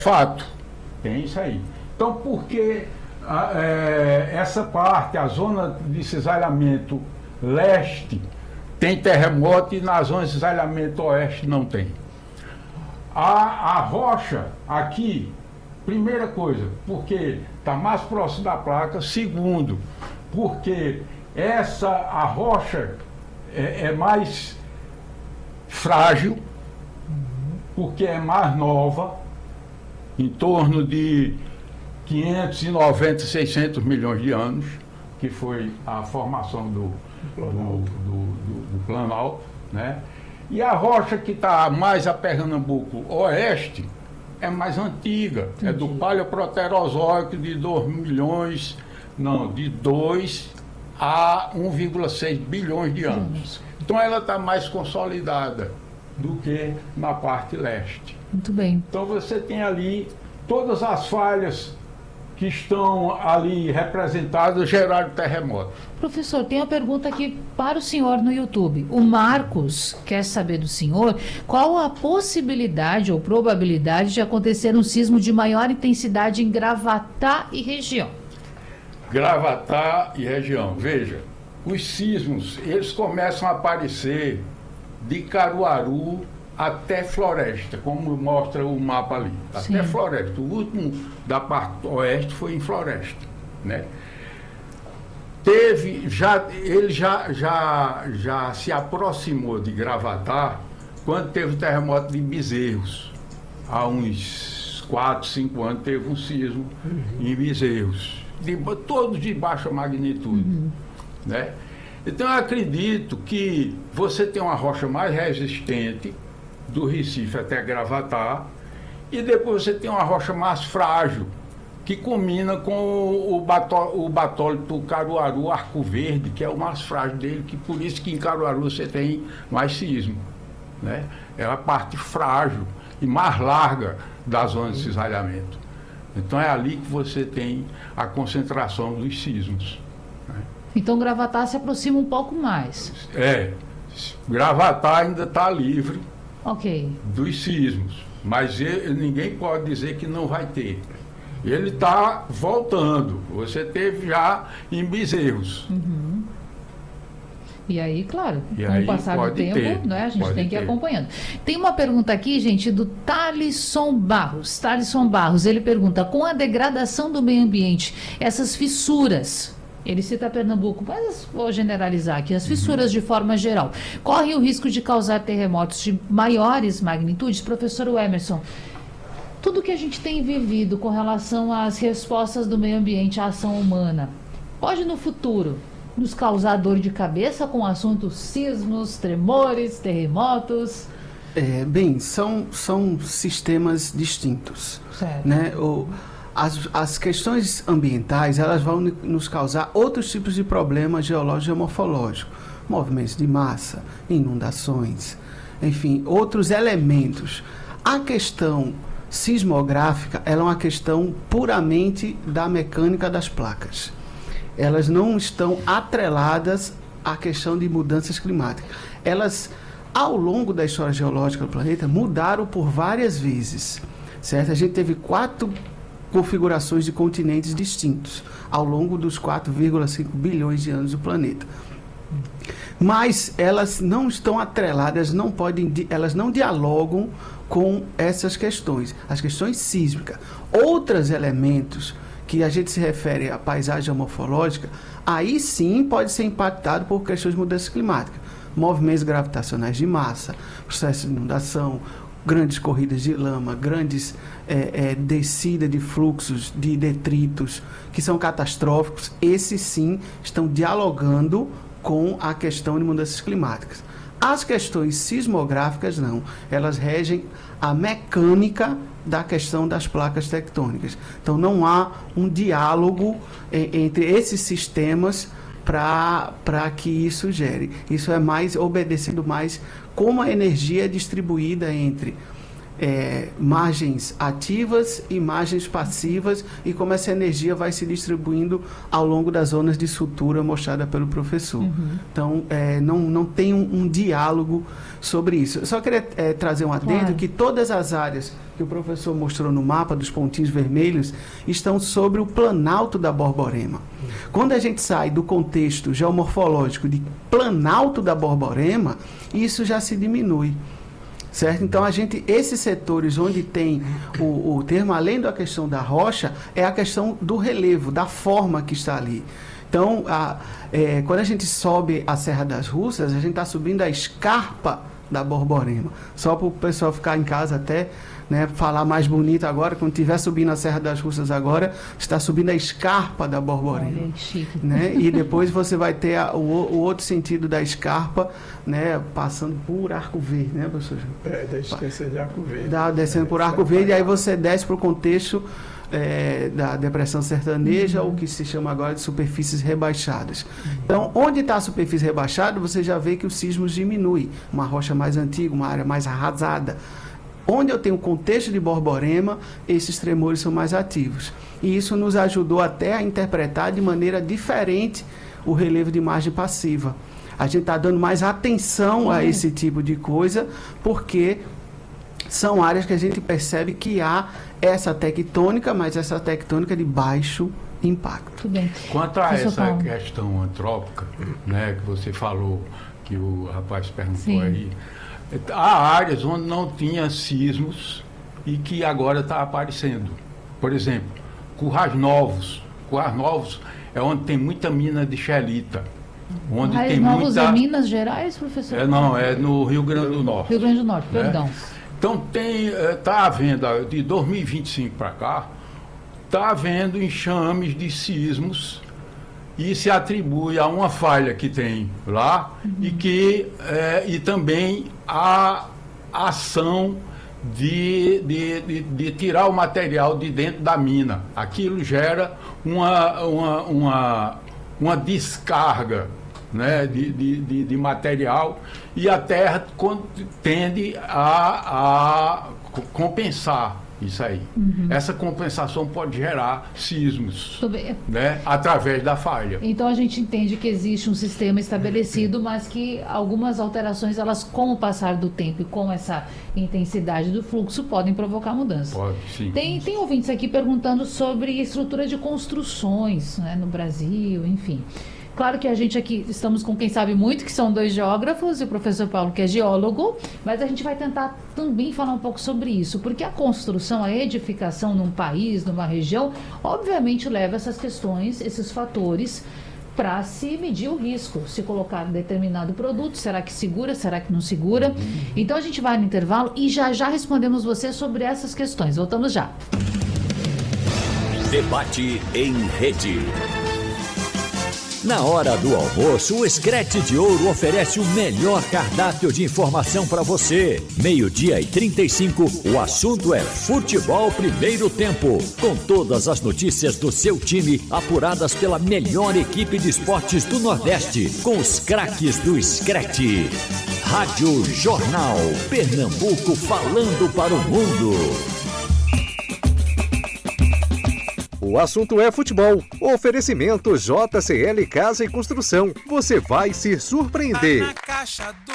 Fato, tem isso aí. Então, por que essa parte, a zona de cisalhamento leste, tem terremoto e na zona de cisalhamento oeste não tem? A rocha aqui, primeira coisa, porque está mais próximo da placa. Segundo, porque a rocha é mais frágil, porque é mais nova, em torno de 590, 600 milhões de anos, que foi a formação do Planalto, né? E a rocha que está mais a Pernambuco oeste é mais antiga, é do Paleoproterozoico de 2 a 1,6 bilhões de anos. Então ela está mais consolidada do que na parte leste. Muito bem. Então você tem ali todas as falhas que estão ali representadas geraram terremoto. Professor, tem uma pergunta aqui para o senhor no YouTube. O Marcos quer saber do senhor qual a possibilidade ou probabilidade de acontecer um sismo de maior intensidade em Gravatá e região. Gravatá e região. Veja, os sismos, eles começam a aparecer de Caruaru até Floresta, como mostra o mapa ali. Sim. Até Floresta. O último da parte oeste foi em Floresta, né? Ele já se aproximou de Gravatá quando teve o terremoto de Bezerros. Há uns 4, 5 anos teve um sismo em Bezerros, todos de baixa magnitude, né? Então eu acredito que você tem uma rocha mais resistente do Recife até Gravatá, e depois você tem uma rocha mais frágil, que combina com o batólito Caruaru Arco Verde, que é o mais frágil dele, que por isso que em Caruaru você tem mais sismo, né? É a parte frágil e mais larga da zona de cisalhamento. Então é ali que você tem a concentração dos sismos, né? Então Gravatá se aproxima um pouco mais. Gravatá ainda está livre dos sismos, mas ninguém pode dizer que não vai ter. Ele está voltando. Você teve já em Bezerros. E aí, claro, com o passar do tempo, né, a gente tem que ir acompanhando. Tem uma pergunta aqui, gente, do Thalisson Barros. Thalisson Barros, ele pergunta: com a degradação do meio ambiente, essas fissuras, ele cita Pernambuco, mas vou generalizar aqui, as fissuras de forma geral, correm o risco de causar terremotos de maiores magnitudes? Professor Emerson, tudo que a gente tem vivido com relação às respostas do meio ambiente à ação humana, pode no futuro nos causar dor de cabeça com assuntos sismos, tremores, terremotos? Bem, são sistemas distintos, certo, né? As questões ambientais, elas vão nos causar outros tipos de problemas geológicos e morfológicos, movimentos de massa, inundações, enfim, outros elementos. A questão sismográfica, ela é uma questão puramente da mecânica das placas. Elas não estão atreladas à questão de mudanças climáticas. Elas, ao longo da história geológica do planeta, mudaram por várias vezes, certo? A gente teve 4 configurações de continentes distintos ao longo dos 4,5 bilhões de anos do planeta. Mas elas não estão atreladas, elas não dialogam com essas questões, as questões sísmicas. Outros elementos que a gente se refere à paisagem morfológica, aí sim pode ser impactado por questões de mudança climática. Movimentos gravitacionais de massa, processo de inundação, grandes corridas de lama, grandes descida de fluxos de detritos que são catastróficos. Esses sim estão dialogando com a questão de mudanças climáticas. As questões sismográficas não, elas regem a mecânica da questão das placas tectônicas. Então não há um diálogo entre esses sistemas para que isso gere. Isso é mais obedecendo mais como a energia é distribuída entre margens ativas e margens passivas e como essa energia vai se distribuindo ao longo das zonas de sutura mostrada pelo professor. Então, não tem um diálogo sobre isso. Eu só queria trazer um adendo que todas as áreas que o professor mostrou no mapa dos pontinhos vermelhos estão sobre o planalto da Borborema. Quando a gente sai do contexto geomorfológico de planalto da Borborema, isso já se diminui. Certo? Então, esses setores onde tem o termo, além da questão da rocha, é a questão do relevo, da forma que está ali. Então, quando a gente sobe a Serra das Russas, a gente está subindo a escarpa da Borborema. Só para o pessoal ficar em casa até, né, falar mais bonito agora, quando estiver subindo a Serra das Russas agora, está subindo a escarpa da Borborema. Né? E depois você vai ter o outro sentido da escarpa, né, passando por Arco Verde, né, professor? Descendo de Arco Verde. Descendo por Arco Verde, aí você desce para o contexto da depressão sertaneja, o que se chama agora de superfícies rebaixadas. Então, onde está a superfície rebaixada, você já vê que os sismos diminuem. Uma rocha mais antiga, uma área mais arrasada. Onde eu tenho o contexto de Borborema, esses tremores são mais ativos. E isso nos ajudou até a interpretar de maneira diferente o relevo de margem passiva. A gente está dando mais atenção a esse tipo de coisa, porque são áreas que a gente percebe que há essa tectônica, mas essa tectônica de baixo impacto. Quanto a essa questão antrópica, né, que você falou, que o rapaz perguntou aí, há áreas onde não tinha sismos e que agora está aparecendo. Por exemplo, Currais Novos. Currais Novos é onde tem muita mina de xelita. Onde Currais Novos é Minas Gerais, professor? Não, é no Rio Grande do Norte. Rio Grande do Norte, né? Perdão. Então está havendo, de 2025 para cá, está havendo enxames de sismos e se atribui a uma falha que tem lá e também a ação de tirar o material de dentro da mina. Aquilo gera uma descarga, né, de material, e a Terra tende a compensar isso aí. Essa compensação pode gerar sismos, né, através da falha. Então a gente entende que existe um sistema estabelecido, mas que algumas alterações, elas, com o passar do tempo e com essa intensidade do fluxo, podem provocar mudança. Pode, sim. Tem ouvintes aqui perguntando sobre estrutura de construções, né, no Brasil, enfim. Claro que a gente aqui estamos com quem sabe muito, que são 2 geógrafos, e o professor Paulo, que é geólogo, mas a gente vai tentar também falar um pouco sobre isso, porque a construção, a edificação num país, numa região, obviamente leva essas questões, esses fatores, para se medir o risco, se colocar determinado produto, será que segura, será que não segura? Então a gente vai no intervalo e já respondemos você sobre essas questões. Voltamos já. Debate em rede. Na hora do almoço, o Screte de Ouro oferece o melhor cardápio de informação para você. 12:35, o assunto é futebol primeiro tempo, com todas as notícias do seu time apuradas pela melhor equipe de esportes do Nordeste, com os craques do Screte. Rádio Jornal, Pernambuco falando para o mundo. O assunto é futebol. Oferecimento JCL Casa e Construção. Você vai se surpreender.